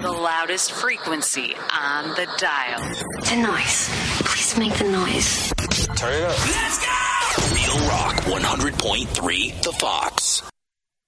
the loudest frequency on the dial. The noise. Please make the noise. Turn it up. Let's go! Real Rock 100.3 The Fox.